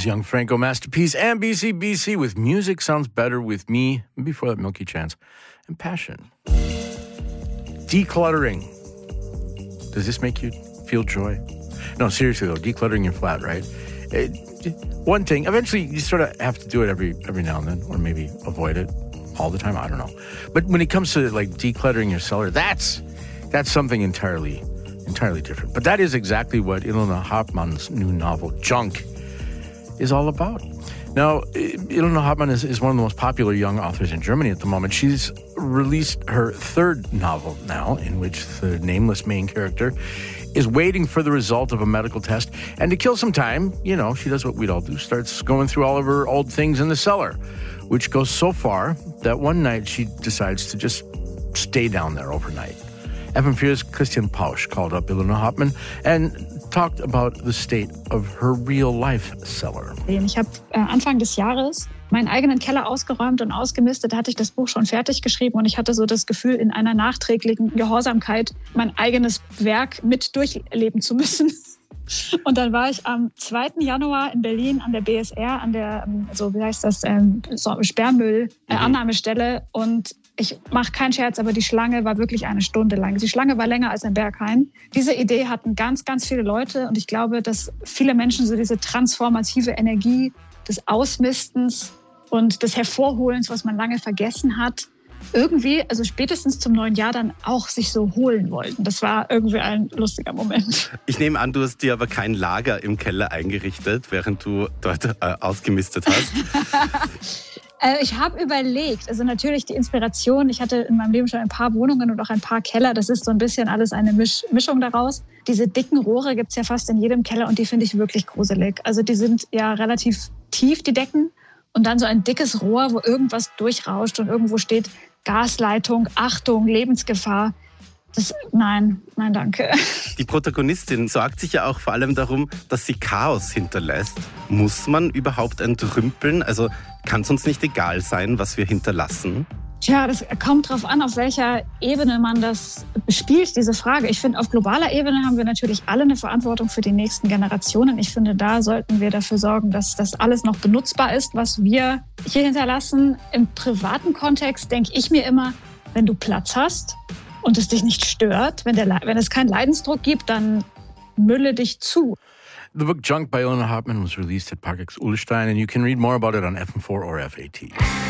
was Young Franco Masterpiece and BC with Music Sounds Better with Me. And before that, Milky Chance and Passion. Decluttering. Does this make you feel joy? No, seriously though, decluttering your flat, right? One thing, eventually you sort of have to do it every now and then, or maybe avoid it all the time. I don't know. But when it comes to like decluttering your cellar, that's something entirely different. But that is exactly what Ilona Hartmann's new novel, Junk, is all about. Now, Ilona Hartmann is one of the most popular young authors in Germany at the moment. She's released her third novel now, in which the nameless main character is waiting for the result of a medical test. And to kill some time, she does what we'd all do, starts going through all of her old things in the cellar, which goes so far that one night she decides to just stay down there overnight. FM4's Christian Pausch called up Ilona Hartmann and talked about the state of her real-life cellar. Ich habe Anfang des Jahres meinen eigenen Keller ausgeräumt und ausgemistet. Da hatte ich das Buch schon fertig geschrieben und ich hatte so das Gefühl, in einer nachträglichen Gehorsamkeit mein eigenes Werk mit durchleben zu müssen. Und dann war ich am 2. Januar in Berlin an der BSR, an der, Sperrmüll-Annahmestelle. Und ich mache keinen Scherz, aber die Schlange war wirklich eine Stunde lang. Die Schlange war länger als ein Berghain. Diese Idee hatten ganz, ganz viele Leute. Und ich glaube, dass viele Menschen so diese transformative Energie des Ausmistens und des Hervorholens, was man lange vergessen hat, irgendwie, also spätestens zum neuen Jahr dann auch sich so holen wollten. Das war irgendwie ein lustiger Moment. Ich nehme an, du hast dir aber kein Lager im Keller eingerichtet, während du dort ausgemistet hast. Ich habe überlegt, also natürlich die Inspiration, ich hatte in meinem Leben schon ein paar Wohnungen und auch ein paar Keller, das ist so ein bisschen alles eine Mischung daraus. Diese dicken Rohre gibt es ja fast in jedem Keller und die finde ich wirklich gruselig. Also die sind ja relativ tief, die Decken, und dann so ein dickes Rohr, wo irgendwas durchrauscht und irgendwo steht Gasleitung, Achtung, Lebensgefahr. Nein, danke. Die Protagonistin sorgt sich ja auch vor allem darum, dass sie Chaos hinterlässt. Muss man überhaupt entrümpeln? Also kann es uns nicht egal sein, was wir hinterlassen? Tja, das kommt drauf an, auf welcher Ebene man das spielt, diese Frage. Ich finde, auf globaler Ebene haben wir natürlich alle eine Verantwortung für die nächsten Generationen. Ich finde, da sollten wir dafür sorgen, dass das alles noch benutzbar ist, was wir hier hinterlassen. Im privaten Kontext denke ich mir immer, wenn du Platz hast und es dich nicht stört, wenn es keinen Leidensdruck gibt, dann mülle dich zu. The book Junk by Ilona Hartmann was released at Parkex Ullstein, and you can read more about it on FM4 or FAT.